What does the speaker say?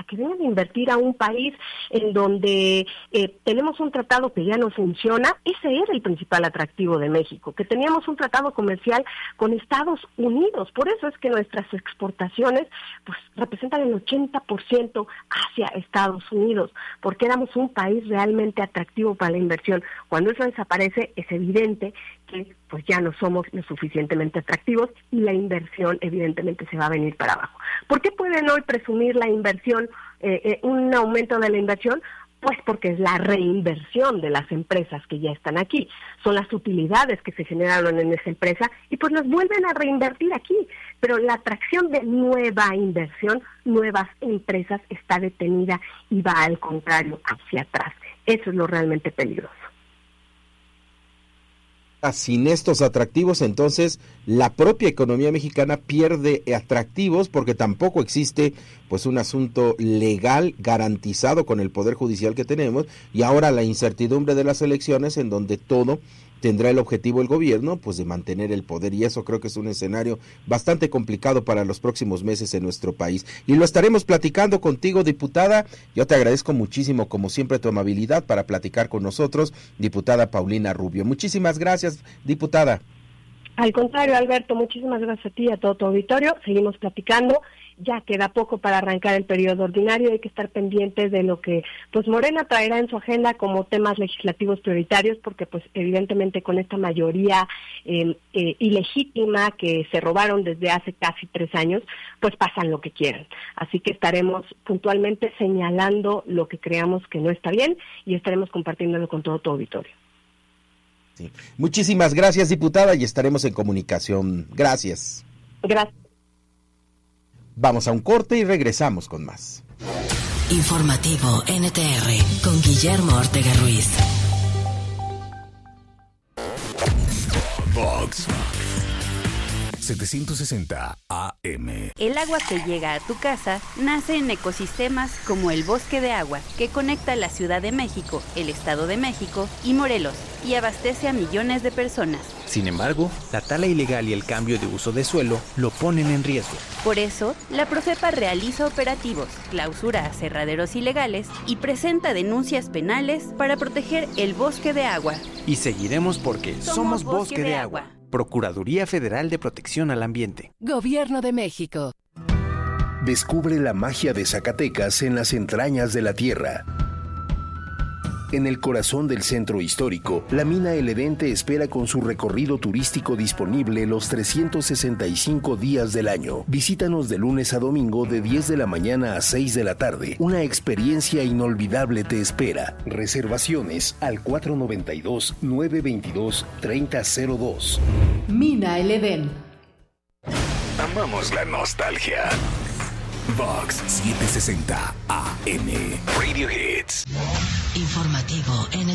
que vengan a invertir a un país en donde tenemos un tratado que ya no funciona. Ese era el principal atractivo de México, que teníamos un tratado comercial con Estados Unidos. Por eso es que nuestras exportaciones pues representan el 80% hacia Estados Unidos, porque éramos un país realmente atractivo para la inversión. Cuando eso desaparece, es evidente que pues ya no somos lo suficientemente atractivos y la inversión evidentemente se va a venir para abajo. ¿Por qué pueden hoy presumir la inversión, un aumento de la inversión? Pues porque es la reinversión de las empresas que ya están aquí, son las utilidades que se generaron en esa empresa y pues las vuelven a reinvertir aquí, pero la atracción de nueva inversión, nuevas empresas está detenida y va al contrario, hacia atrás. Eso es lo realmente peligroso. Sin estos atractivos, entonces, la propia economía mexicana pierde atractivos porque tampoco existe pues un asunto legal garantizado con el Poder Judicial que tenemos, y ahora la incertidumbre de las elecciones en donde todo tendrá el objetivo el gobierno pues de mantener el poder, y eso creo que es un escenario bastante complicado para los próximos meses en nuestro país, y lo estaremos platicando contigo, diputada. Yo te agradezco muchísimo, como siempre, tu amabilidad para platicar con nosotros, diputada Paulina Rubio. Muchísimas gracias, diputada. Al contrario, Alberto, muchísimas gracias a ti y a todo tu auditorio. Seguimos platicando. Ya queda poco para arrancar el periodo ordinario, hay que estar pendientes de lo que pues Morena traerá en su agenda como temas legislativos prioritarios, porque pues evidentemente con esta mayoría ilegítima que se robaron desde hace casi 3 años, pues pasan lo que quieran. Así que estaremos puntualmente señalando lo que creamos que no está bien y estaremos compartiéndolo con todo tu auditorio. Sí. Muchísimas gracias, diputada, y estaremos en comunicación. Gracias. Gracias. Vamos a un corte y regresamos con más. Informativo NTR con Guillermo Ortega Ruiz. Vox 760 AM. El agua que llega a tu casa nace en ecosistemas como el Bosque de Agua, que conecta la Ciudad de México, el Estado de México y Morelos, y abastece a millones de personas. Sin embargo, la tala ilegal y el cambio de uso de suelo lo ponen en riesgo. Por eso, la Profepa realiza operativos, clausura aserraderos ilegales y presenta denuncias penales para proteger el Bosque de Agua. Y seguiremos porque somos Bosque de Agua. Procuraduría Federal de Protección al Ambiente. Gobierno de México. Descubre la magia de Zacatecas en las entrañas de la tierra. En el corazón del centro histórico, la mina El Edén te espera con su recorrido turístico disponible los 365 días del año. Visítanos de lunes a domingo de 10 de la mañana a 6 de la tarde. Una experiencia inolvidable te espera. Reservaciones al 492-922-3002. Mina El Edén. Amamos la nostalgia. Vox 760 AM. Radio Hits. Informativo NTR.